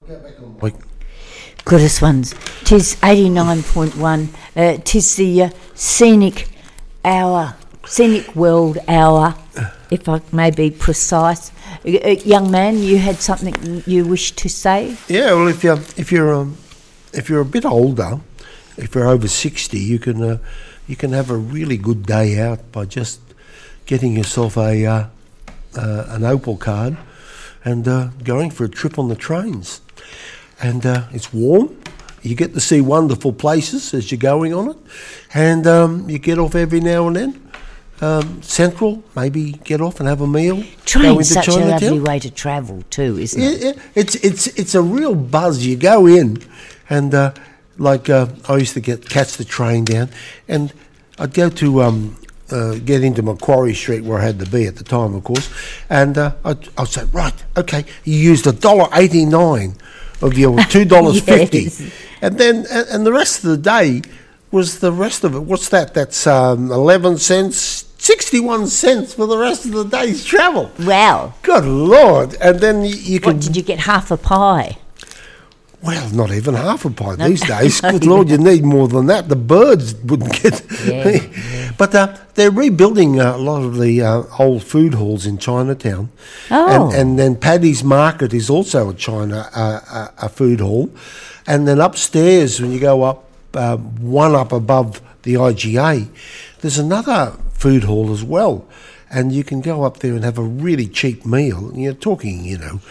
Goodest ones. 'Tis 89.1. 'Tis the scenic world hour, if I may be precise. Young man, you had something you wish to say? Yeah, well, if you're a bit older, if you're over 60, you can have a really good day out by just getting yourself an Opal card and going for a trip on the trains. And it's warm. You get to see wonderful places as you're going on it, and you get off every now and then. Central, maybe get off and have a meal. Train's such a lovely way to travel too, isn't it? Yeah, it's a real buzz. You go in, and I used to catch the train down, and I'd go to get into Macquarie Street where I had to be at the time, of course, and I'd say, right, okay, you used $1.89 of your $2.50, Yes. and then and the rest of the day was the rest of it. What's that? That's 11 cents. 61 cents for the rest of the day's travel. Wow. Good Lord. And then you can... What, did you get half a pie? Well, not even half a pie these days. Good Lord, you need more than that. The birds wouldn't get... Yeah. But they're rebuilding a lot of the old food halls in Chinatown. Oh. And then Paddy's Market is also a food hall. And then upstairs, when you go up, one up above the IGA, there's another food hall as well, and you can go up there and have a really cheap meal. You're talking,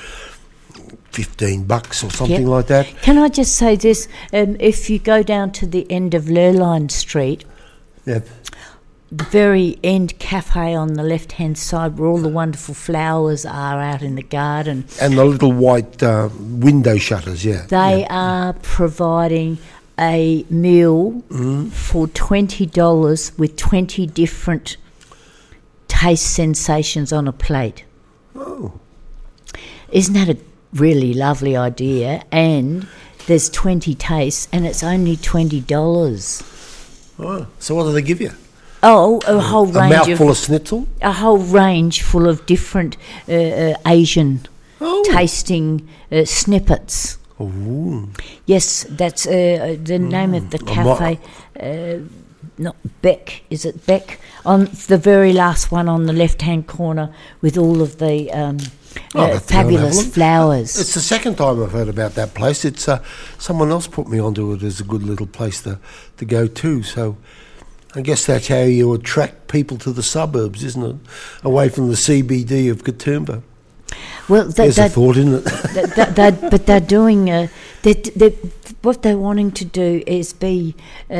$15 or something like that. Can I just say this? If you go down to the end of Lurline Street, Yep. the very end cafe on the left-hand side where all the wonderful flowers are out in the garden, And the little white window shutters, yeah. they are providing a meal for $20 with 20 different taste sensations on a plate. Oh. Isn't that a really lovely idea? And there's 20 tastes and it's only $20. Oh. So what do they give you? Oh, a whole A range mouthful of schnitzel? a whole range full of different Asian Oh. tasting snippets. Ooh. Yes, that's the name of the cafe. Not Beck, is it Beck? On the very last one on the left-hand corner with all of the fabulous flowers. It's the second time I've heard about that place. It's someone else put me onto it as a good little place to go to. So I guess that's how you attract people to the suburbs, isn't it? Away from the CBD of Katoomba. Well, There's a thought, isn't it? but they're doing. What they're wanting to do is be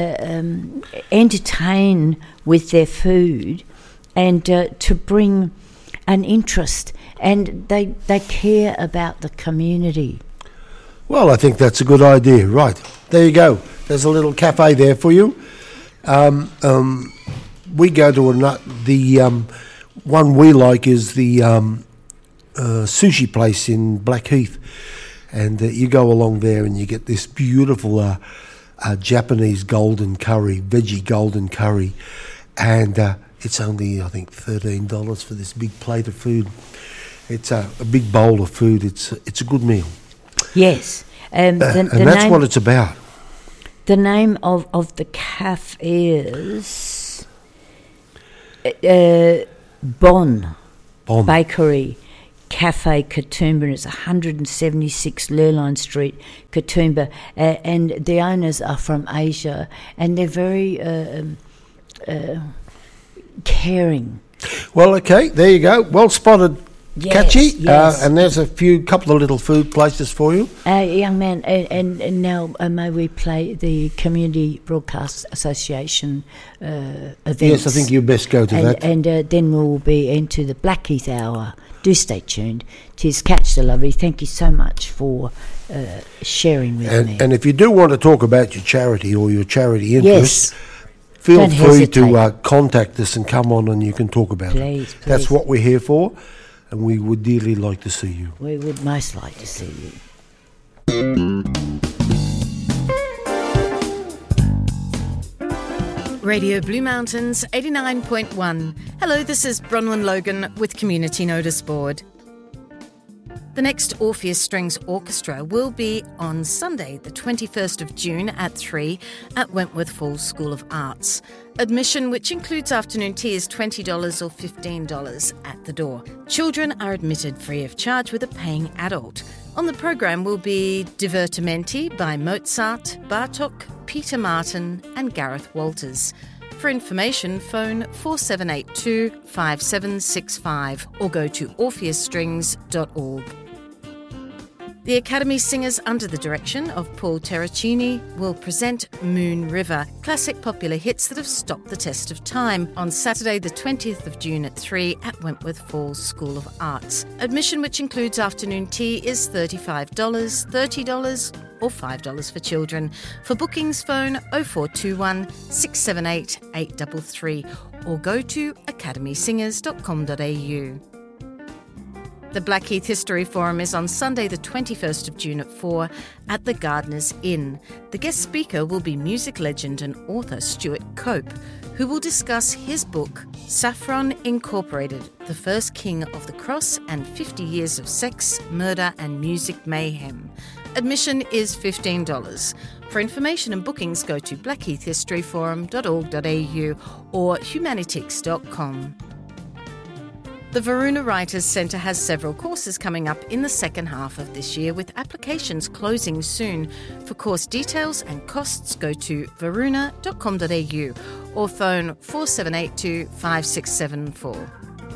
entertain with their food, and to bring an interest, and they care about the community. Well, I think that's a good idea. Right, there you go. There's a little cafe there for you. We go to the one we like is the sushi place in Blackheath, and you go along there and you get this beautiful Japanese golden curry, veggie golden curry, and it's only, I think, $13 for this big plate of food. It's a big bowl of food. It's a good meal. Yes, and that's what it's about. The name of the cafe is Bon Bakery Cafe Katoomba, and it's 176 Lurline Street, Katoomba, and the owners are from Asia, and they're very caring. Well, okay, there you go. Well spotted, Yes, Catchy. yes. And there's a couple of little food places for you. Young man, and now may we play the Community Broadcast Association events? Yes, I think you best go to that. And then we'll be into the Blackheath Hour. Do stay tuned. 'Tis Catch the Lovely. Thank you so much for sharing with me. And if you do want to talk about your charity or your charity interests, feel Don't free hesitate. to contact us and come on and you can talk about it. Please. That's what we're here for, and we would dearly like to see you. We would most like to see you. Radio Blue Mountains 89.1. Hello, this is Bronwyn Logan with Community Notice Board. The next Orpheus Strings Orchestra will be on Sunday, the 21st of June at 3 at Wentworth Falls School of Arts. Admission, which includes afternoon tea, is $20 or $15 at the door. Children are admitted free of charge with a paying adult. On the program will be Divertimenti by Mozart, Bartók, Peter Martin and Gareth Walters. For information, phone 4782 5765 or go to orpheusstrings.org. The Academy Singers, under the direction of Paul Terracini, will present Moon River, classic popular hits that have stopped the test of time, on Saturday the 20th of June at 3 at Wentworth Falls School of Arts. Admission, which includes afternoon tea, is $35, $30 or $5 for children. For bookings, phone 0421 678 833 or go to academysingers.com.au. The Blackheath History Forum is on Sunday the 21st of June at 4 at the Gardeners Inn. The guest speaker will be music legend and author Stuart Cope, who will discuss his book, Saffron Incorporated, The First King of the Cross and 50 Years of Sex, Murder and Music Mayhem. Admission is $15. For information and bookings, go to blackheathhistoryforum.org.au or humanitix.com. The Varuna Writers Centre has several courses coming up in the second half of this year, with applications closing soon. For course details and costs, go to varuna.com.au or phone 4782 5674.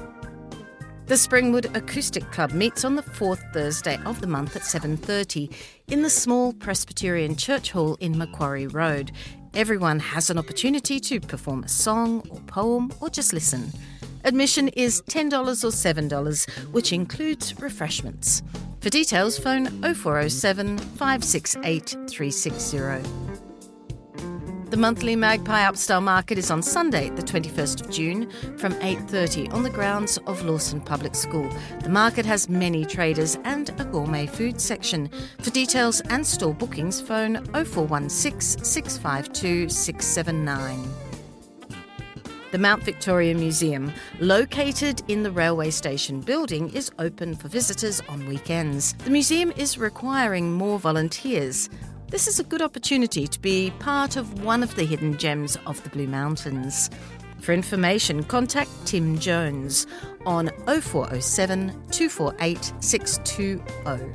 The Springwood Acoustic Club meets on the fourth Thursday of the month at 7:30 in the small Presbyterian Church Hall in Macquarie Road. Everyone has an opportunity to perform a song or poem or just listen. Admission is $10 or $7, which includes refreshments. For details, phone 0407 568 360. The monthly Magpie Upstyle Market is on Sunday, the 21st of June, from 8:30 on the grounds of Lawson Public School. The market has many traders and a gourmet food section. For details and store bookings, phone 0416 652 679. The Mount Victoria Museum, located in the railway station building, is open for visitors on weekends. The museum is requiring more volunteers. This is a good opportunity to be part of one of the hidden gems of the Blue Mountains. For information, contact Tim Jones on 0407 248 620.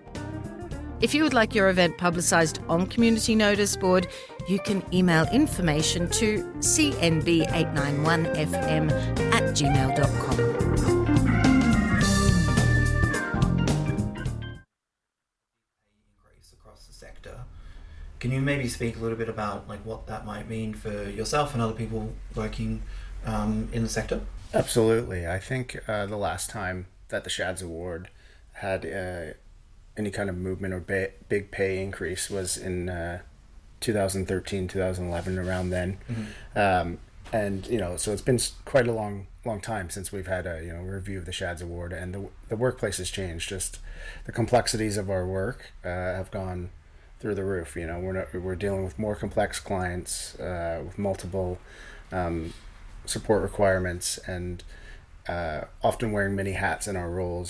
If you would like your event publicised on Community Notice Board, you can email information to cnb891fm@gmail.com. Increase across the sector. Can you maybe speak a little bit about what that might mean for yourself and other people working in the sector? Absolutely. I think the last time that the SHADS Award had any kind of movement or big pay increase was in 2013, 2011, around then. Mm-hmm. And so it's been quite a long time since we've had a review of the SHADS Award, and the workplace has changed. Just the complexities of our work have gone through the roof. We're dealing with more complex clients with multiple support requirements, and often wearing many hats in our roles.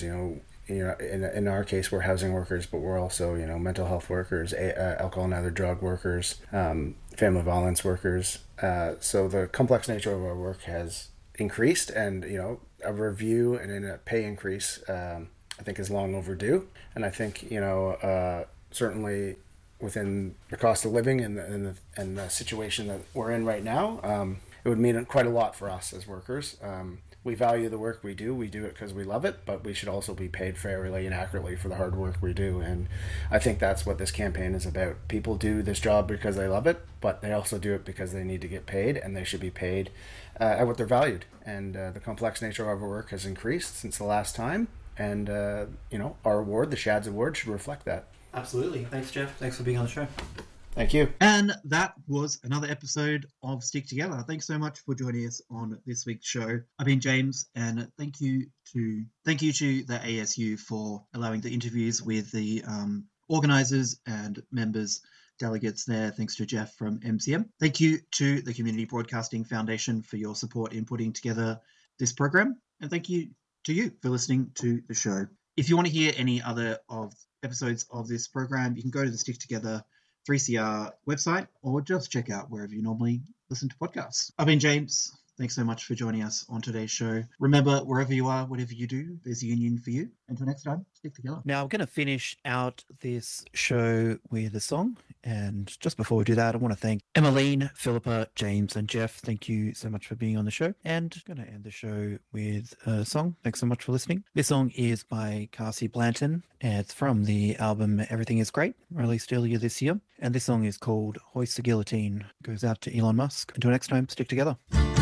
In our case, we're housing workers, but we're also, mental health workers, alcohol and other drug workers, family violence workers. So the complex nature of our work has increased, and, a review and a pay increase, I think is long overdue. And I think, certainly within the cost of living and the situation that we're in right now, it would mean quite a lot for us as workers. We value the work we do it because we love it, but we should also be paid fairly and accurately for the hard work we do. And I think that's what this campaign is about. People do this job because they love it, but they also do it because they need to get paid, and they should be paid at what they're valued. And the complex nature of our work has increased since the last time, and our award, the SHADS Award, should reflect that. Absolutely. Thanks, Jeff. Thanks for being on the show. Thank you. And that was another episode of Stick Together. Thanks so much for joining us on this week's show. I've been James, and thank you to the ASU for allowing the interviews with the organisers and members, delegates there. Thanks to Jeff from MCM. Thank you to the Community Broadcasting Foundation for your support in putting together this program. And thank you to you for listening to the show. If you want to hear any other of episodes of this program, you can go to the Stick Together 3CR website or just check out wherever you normally listen to podcasts. I've been James. Thanks so much for joining us on today's show. Remember, wherever you are, whatever you do, there's a union for you. Until next time, stick together. Now, I'm going to finish out this show with a song. And just before we do that, I want to thank Emmeline, Philippa, James, and Jeff. Thank you so much for being on the show. And I'm going to end the show with a song. Thanks so much for listening. This song is by Cassie Blanton. And it's from the album Everything is Great, released earlier this year. And this song is called Hoist the Guillotine. It goes out to Elon Musk. Until next time, stick together.